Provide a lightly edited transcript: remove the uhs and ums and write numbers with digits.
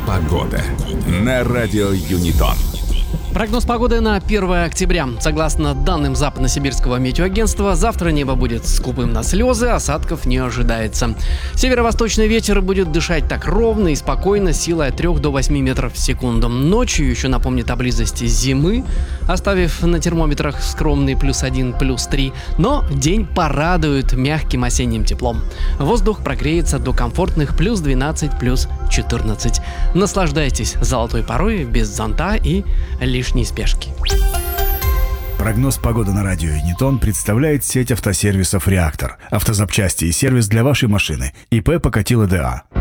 Погода на радио Юнитон. Прогноз погоды на 1 октября. Согласно данным Западно-Сибирского метеоагентства, завтра небо будет скупым на слезы, осадков не ожидается. Северо-восточный ветер будет дышать так ровно и спокойно, силой от 3 до 8 метров в секунду. Ночью еще напомнит о близости зимы, оставив на термометрах скромный +1, +3. Но день порадует мягким осенним теплом. Воздух прогреется до комфортных +12, +14. Наслаждайтесь золотой порой без зонта и лишней спешки. Прогноз погоды на радио Юнитон представляет сеть автосервисов «Реактор». Автозапчасти и сервис для вашей машины. ИП Покатило ДА.